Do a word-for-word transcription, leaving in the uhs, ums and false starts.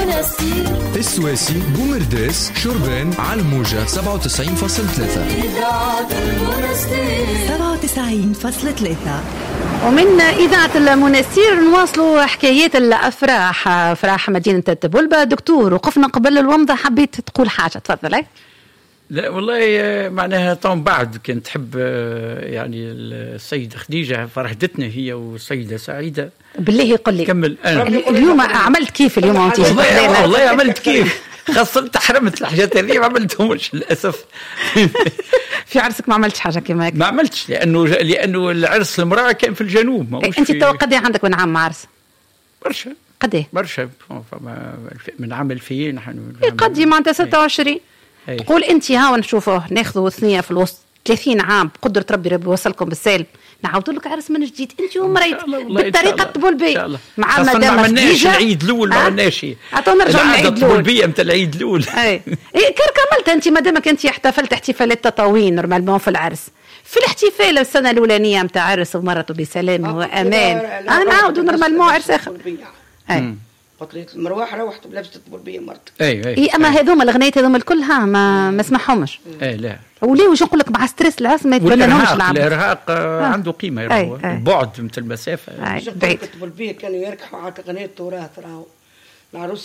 المنستير، السواسي، بومرداس، شربان، على الموجة سبعة وتسعين فاصلة ثلاثة. إذاعة المنستير سبعة وتسعين فاصلة ثلاثة. ومن إذاعة المنستير نواصلوا حكايات الأفراح، أفراح مدينة تبولبة. دكتور، وقفنا قبل الومضة، حبيت تقول حاجة، تفضل. لا والله معناها طبعا بعد كنت تحب يعني السيدة خديجة فرحتنا هي والسيدة سعيدة. بالله يقول لي كمل أنا. اليوم عملت كيف اليوم أنت؟ والله, والله عملت كيف، خاصة تحرمت الحاجات اللي ما عملتهمش للأسف. في عرسك ما عملتش حاجة كما ما عملتش، لأنه لأنه العرس المرأة كان في الجنوب. أنت تو قد إيه عندك من عام عرس؟ برشا. قد إيه؟ برشا من عام ألفين نحن. قد إيه معناتها ستة وعشرين. أي. تقول أنت هاو نشوفه ناخذوا ثنية في الوسط ثلاثين عام بقدرة ربي ربي يوصلكم بالسالم، نعاودوا لك عرس من جديد أنت ومريت بالطريقة التبولبية مع مدام خديجة. العيد الأول ما عملناش، عطونا نرجع للعيد الأول التبولبية متاع العيد الأول. أي كير كملت أنت مادامك أنت احتفلت احتفالات تطاوين نورمالمون في العرس، في الاحتفال السنة الأولانية متاع عرس ومرته بسلام وأمان، أنا نعاودوا نورمالمون عرس آخر. أي قلت المروح روحت بلبسة البربية مرت. اي اي اي اما هذوما الغنيات هذوما الكلها ما ما سمعهمش. اي لا وليه واش نقول لك مع ستريس العرس ما يتبنونش العبد. الارهاق آه. عنده قيمه يراهو البعد مثل المسافه. بعيد البربية كانوا يركحوا على غنية التراث راهو العروس